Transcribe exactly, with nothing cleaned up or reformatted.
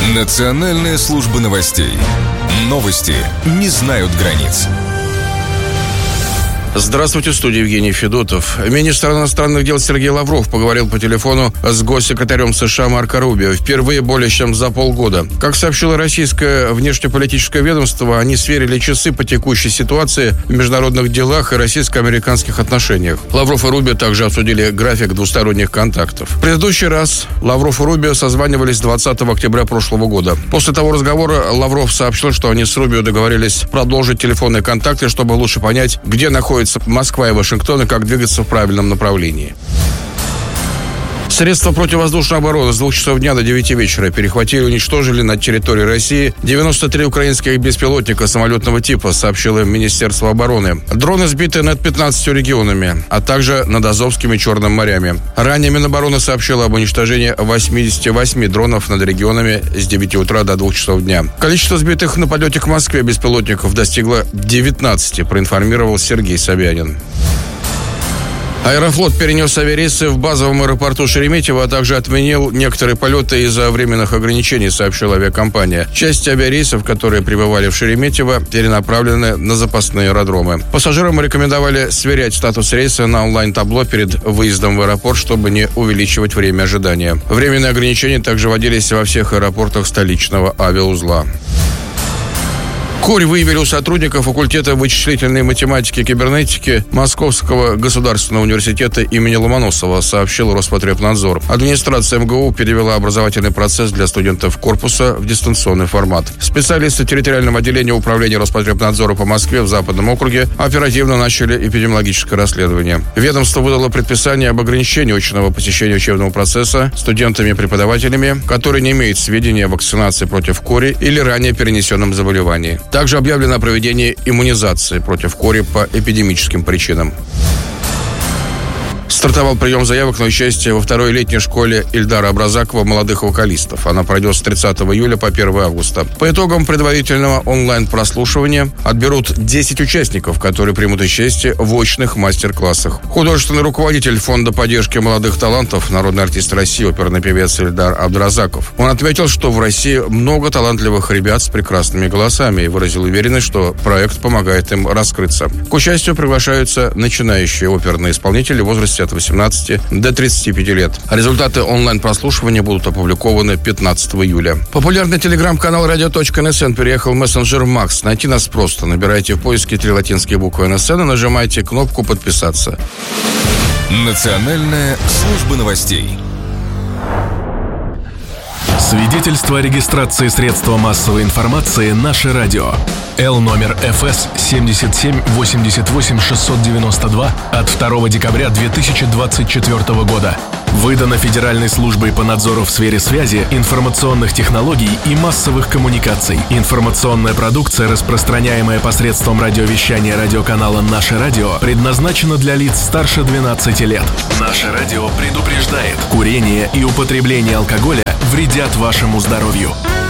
Национальная служба новостей. Новости не знают границ. Здравствуйте, в студии Евгений Федотов. Министр иностранных дел Сергей Лавров поговорил по телефону с госсекретарем США Марко Рубио впервые более чем за полгода. Как сообщило российское внешнеполитическое ведомство, они сверили часы по текущей ситуации в международных делах и российско-американских отношениях. Лавров и Рубио также обсудили график двусторонних контактов. В предыдущий раз Лавров и Рубио созванивались двадцатого октября прошлого года. После того разговора Лавров сообщил, что они с Рубио договорились продолжить телефонные контакты, чтобы лучше понять, где находится Москва и Вашингтон и как двигаться в правильном направлении. Средства противовоздушной обороны с двух часов дня до девяти вечера перехватили и уничтожили на территории России девяносто три украинских беспилотника самолетного типа, сообщило Министерство обороны. Дроны сбиты над пятнадцатью регионами, а также над Азовским и Черным морями. Ранее Минобороны сообщило об уничтожении восьмидесяти восьми дронов над регионами с девяти утра до двух часов дня. Количество сбитых на подлете к Москве беспилотников достигло девятнадцати, проинформировал Сергей Собянин. Аэрофлот перенес авиарейсы в базовом аэропорту Шереметьево, а также отменил некоторые полеты из-за временных ограничений, сообщила авиакомпания. Часть авиарейсов, которые прибывали в Шереметьево, перенаправлены на запасные аэродромы. Пассажирам рекомендовали сверять статус рейса на онлайн-табло перед выездом в аэропорт, чтобы не увеличивать время ожидания. Временные ограничения также вводились во всех аэропортах столичного авиаузла. Корь выявили у сотрудников факультета вычислительной математики и кибернетики Московского государственного университета имени Ломоносова, сообщил Роспотребнадзор. Администрация эм гэ у перевела образовательный процесс для студентов корпуса в дистанционный формат. Специалисты территориального отделения управления Роспотребнадзора по Москве в Западном округе оперативно начали эпидемиологическое расследование. Ведомство выдало предписание об ограничении очного посещения учебного процесса студентами и преподавателями, которые не имеют сведений о вакцинации против кори или ранее перенесенном заболевании. Также объявлено о проведении иммунизации против кори по эпидемическим причинам. Стартовал прием заявок на участие во второй летней школе Ильдара Абразакова молодых вокалистов. Она пройдет с тридцатого июля по первого августа. По итогам предварительного онлайн-прослушивания отберут десять участников, которые примут участие в очных мастер-классах. Художественный руководитель Фонда поддержки молодых талантов, народный артист России, оперный певец Ильдар Абдразаков. Он отметил, что в России много талантливых ребят с прекрасными голосами и выразил уверенность, что проект помогает им раскрыться. К участию приглашаются начинающие оперные исполнители в возрасте от восемнадцати до тридцати пяти лет. Результаты онлайн-прослушивания будут опубликованы пятнадцатого июля. Популярный телеграм-канал радио.нсн переехал в мессенджер Макс. Найти нас просто. Набирайте в поиске три латинские буквы эн эс эн и нажимайте кнопку «Подписаться». Национальная служба новостей. Свидетельство о регистрации средства массовой информации «Наше радио». Л номер эф эс семьдесят семь восемьдесят восемь шестьсот девяносто два от второго декабря две тысячи двадцать четвёртого года. Выдано Федеральной службой по надзору в сфере связи, информационных технологий и массовых коммуникаций. Информационная продукция, распространяемая посредством радиовещания радиоканала «Наше радио», предназначена для лиц старше двенадцати лет. «Наше радио» предупреждает: курение и употребление алкоголя вредят вашему здоровью.